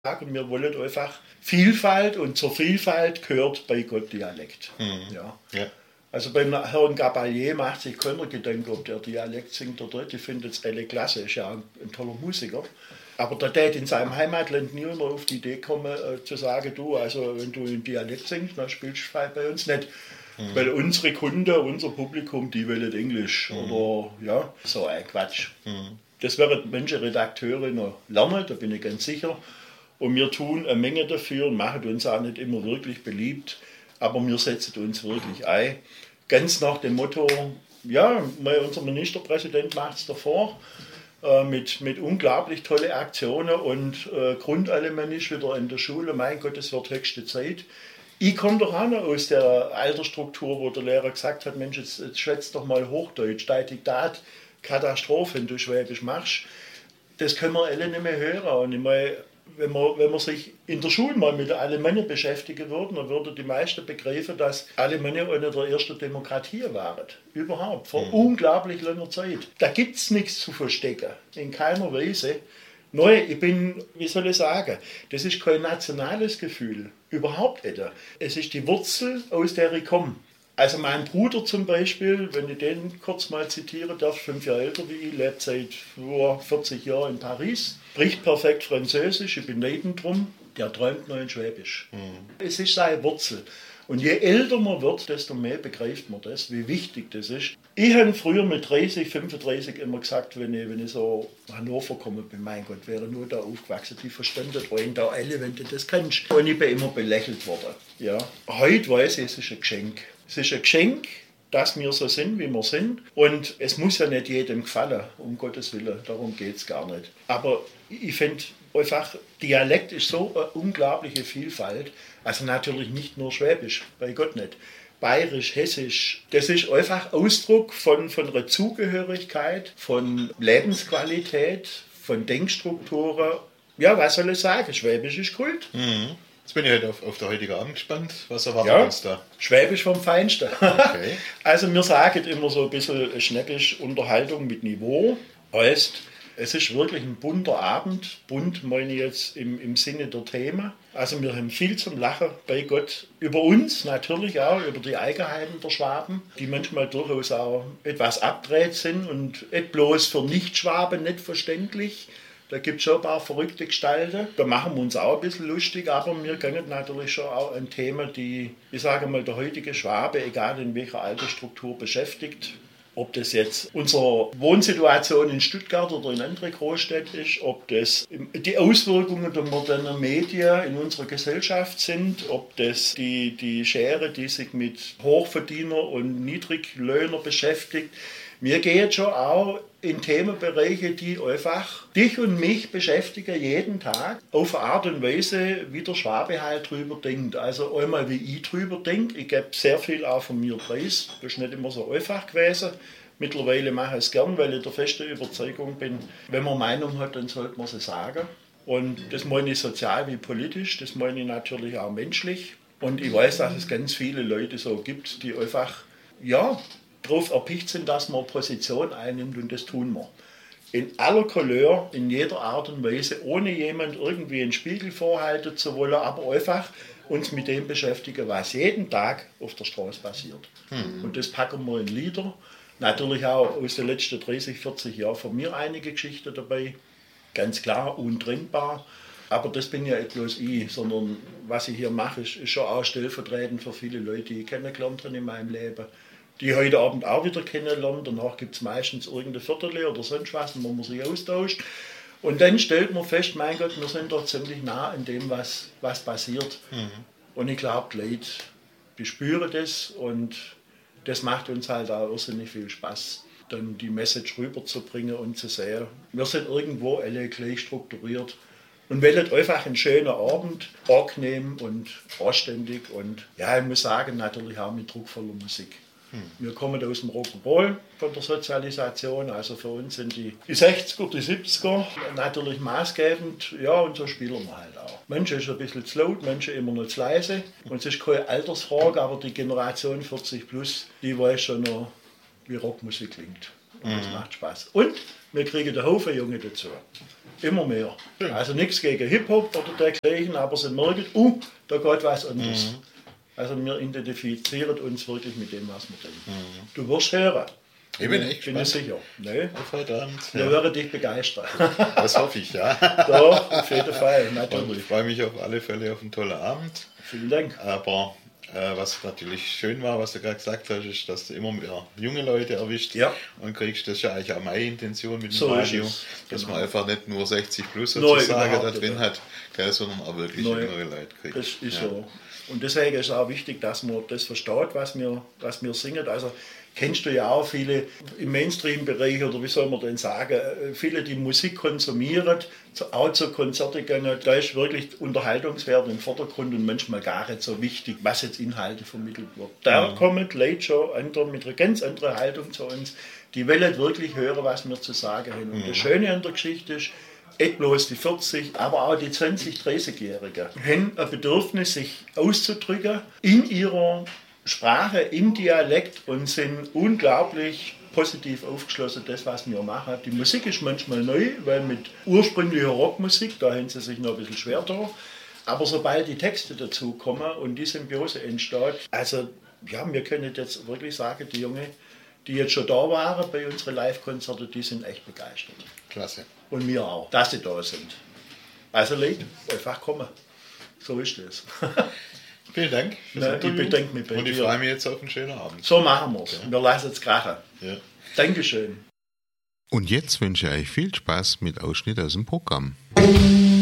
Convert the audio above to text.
Und wir wollen einfach Vielfalt und zur Vielfalt gehört bei Gott Dialekt. Ja. Ja. Also beim Herrn Gabalier macht sich keiner Gedanken, ob der Dialekt singt oder nicht. Ich finde es alle klasse, ist ja ein toller Musiker. Aber der tät in seinem Heimatland niemand auf die Idee kommen, zu sagen, du, also wenn du in Dialekt singst, dann spielst du bei uns nicht. Weil unsere Kunden, unser Publikum, die wollen Englisch oder ja, so ein Quatsch. Das werden manche Redakteure noch lernen, da bin ich ganz sicher. Und wir tun eine Menge dafür und machen uns auch nicht immer wirklich beliebt, aber wir setzen uns wirklich ein. Ganz nach dem Motto, ja, unser Ministerpräsident macht es davor, mit unglaublich tolle Aktionen und Grundalemannisch wieder in der Schule. Mein Gott, es wird höchste Zeit. Ich komme doch auch noch aus der Altersstruktur, wo der Lehrer gesagt hat, Mensch, jetzt schwätzt doch mal Hochdeutsch, dein Diktat, Katastrophe, wenn du Schwäbisch machst. Das können wir alle nicht mehr hören. Und ich meine, wenn man sich in der Schule mal mit der Alemannia beschäftigen würde, dann würden die meisten begreifen, dass Alemannia eine der ersten Demokratien waren. Überhaupt, vor unglaublich langer Zeit. Da gibt es nichts zu verstecken, in keiner Weise. Neu, ich bin, wie soll ich sagen, das ist kein nationales Gefühl, überhaupt nicht. Es ist die Wurzel, aus der ich komme. Also mein Bruder zum Beispiel, wenn ich den kurz mal zitieren darf, 5 Jahre älter wie ich, lebt seit 40 Jahren in Paris, spricht perfekt Französisch, ich bin neben drum, der träumt noch in Schwäbisch. Es ist seine Wurzel. Und je älter man wird, desto mehr begreift man das, wie wichtig das ist. Ich habe früher mit 30, 35 immer gesagt, wenn ich so nach Hannover komme, bin, mein Gott, wäre nur da aufgewachsen, die verstanden wollen da alle, wenn du das kannst. Und ich bin immer belächelt worden. Ja. Heute weiß ich, es ist ein Geschenk. Es ist ein Geschenk, dass wir so sind, wie wir sind. Und es muss ja nicht jedem gefallen, um Gottes Willen, darum geht es gar nicht. Aber ich finde einfach, Dialekt ist so eine unglaubliche Vielfalt. Also natürlich nicht nur Schwäbisch, bei Gott nicht. Bayerisch, Hessisch, das ist einfach Ausdruck von einer Zugehörigkeit, von Lebensqualität, von Denkstrukturen. Ja, was soll ich sagen? Schwäbisch ist Kult. Jetzt bin ich halt auf der heutige Abend gespannt. Was erwartet uns da? Schwäbisch vom Feinsten. Okay. Also wir sagen immer so ein bisschen schnäppisch Unterhaltung mit Niveau. Heißt, es ist wirklich ein bunter Abend. Bunt meine ich jetzt im Sinne der Themen. Also wir haben viel zum Lachen bei Gott. Über uns natürlich auch, über die Eigenheiten der Schwaben, die manchmal durchaus auch etwas abgedreht sind und nicht bloß für Nicht-Schwaben nicht verständlich. Da gibt es schon ein paar verrückte Gestalten. Da machen wir uns auch ein bisschen lustig, aber wir gehen natürlich schon auch an Themen, die, ich sage mal, der heutige Schwabe, egal in welcher Altersstruktur, beschäftigt. Ob das jetzt unsere Wohnsituation in Stuttgart oder in anderen Großstädten ist, ob das die Auswirkungen der modernen Medien in unserer Gesellschaft sind, ob das die Schere, die sich mit Hochverdiener und Niedriglöhner beschäftigt. Wir gehen schon auch in Themenbereiche, die einfach dich und mich beschäftigen jeden Tag, auf eine Art und Weise, wie der Schwabe halt drüber denkt. Also einmal, wie ich drüber denke. Ich gebe sehr viel auch von mir preis. Das ist nicht immer so einfach gewesen. Mittlerweile mache ich es gern, weil ich der festen Überzeugung bin, wenn man Meinung hat, dann sollte man sie sagen. Und das meine ich sozial wie politisch, das meine ich natürlich auch menschlich. Und ich weiß, dass es ganz viele Leute so gibt, die einfach, ja, darauf erpicht sind, dass man Position einnimmt, und das tun wir. In aller Couleur, in jeder Art und Weise, ohne jemand irgendwie einen Spiegel vorhalten zu wollen, aber einfach uns mit dem beschäftigen, was jeden Tag auf der Straße passiert. Und das packen wir in Lieder. Natürlich auch aus den letzten 30, 40 Jahren von mir einige Geschichten dabei. Ganz klar, untrennbar. Aber das bin ja nicht bloß ich, sondern was ich hier mache, ist schon auch stellvertretend für viele Leute, die ich kennengelernt habe in meinem Leben, die heute Abend auch wieder kennenlernen. Danach gibt es meistens irgendeine Viertel oder sonst was, wo man sich austauscht. Und dann stellt man fest, mein Gott, wir sind doch ziemlich nah an dem, was passiert. Und ich glaube, die Leute, die spüren das, und das macht uns halt auch irrsinnig viel Spaß, dann die Message rüberzubringen und zu sehen, wir sind irgendwo alle gleich strukturiert und wählen einfach einen schönen Abend, angenehm und anständig, und ja, ich muss sagen, natürlich auch mit druckvoller Musik. Wir kommen aus dem Rock'n'Roll von der Sozialisation, also für uns sind die 60er, die 70er natürlich maßgebend, ja, und so spielen wir halt auch. Manche ist ein bisschen zu laut, manche immer noch zu leise, und es ist keine Altersfrage, aber die Generation 40 plus, die weiß schon noch, wie Rockmusik klingt. Und das macht Spaß. Und wir kriegen den Haufen Junge dazu. Immer mehr. Ja. Also nichts gegen Hip-Hop oder dergleichen, aber sie merken, da geht was anderes. Also wir identifizieren uns wirklich mit dem, was wir denken. Du wirst hören. Ich bin echt Bin ich gespannt. sicher. Nee. Auf heute Abend. Wir werden dich begeistern. Das hoffe ich, ja. Doch, auf jeden Fall, Und natürlich. ich freue mich auf alle Fälle auf einen tollen Abend. Vielen Dank. Aber was natürlich schön war, was du gerade gesagt hast, ist, dass du immer mehr junge Leute erwischt Ja. und kriegst. Das ist ja eigentlich auch meine Intention mit dem So ist Radio, es. dass Genau. man einfach nicht nur 60 plus Nein, sozusagen da überhaupt drin nicht. hat, gell, sondern auch wirklich Nein. jüngere Leute kriegt. Das ist Ja. so. Und deswegen ist auch wichtig, dass man das versteht, was wir singen. Also kennst du ja auch viele im Mainstream-Bereich, oder wie soll man denn sagen, viele, die Musik konsumieren, auch zu Konzerten gehen, da ist wirklich Unterhaltungswert im Vordergrund und manchmal gar nicht so wichtig, was jetzt Inhalte vermittelt wird. Da kommen die Leute schon mit einer ganz anderen Haltung zu uns. Die wollen wirklich hören, was wir zu sagen haben. Und das Schöne an der Geschichte ist, nicht bloß die 40, aber auch die 20-, 30-Jährigen haben ein Bedürfnis, sich auszudrücken in ihrer Sprache, im Dialekt und sind unglaublich positiv aufgeschlossen, das, was wir machen. Die Musik ist manchmal neu, weil mit ursprünglicher Rockmusik, da haben sie sich noch ein bisschen schwer da. Aber sobald die Texte dazu kommen und die Symbiose entsteht, also ja, wir können jetzt wirklich sagen, die Jungen, die jetzt schon da waren bei unseren Live-Konzerten, die sind echt begeistert. Klasse. Und wir auch, dass sie da sind. Also Leute, einfach kommen. So ist es. Vielen Dank. fürs Nein, ich Interview. bedanke mich bei Und ich dir. freue mich jetzt auf einen schönen Abend. So machen wir es. Wir lassen es krachen. Ja. Dankeschön. Und jetzt wünsche ich euch viel Spaß mit Ausschnitt aus dem Programm.